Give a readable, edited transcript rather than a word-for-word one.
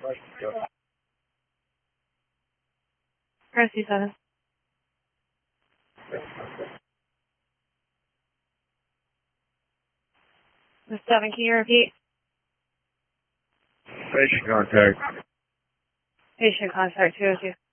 Press C7. The 7, can you repeat? Patient contact. Patient contact 202.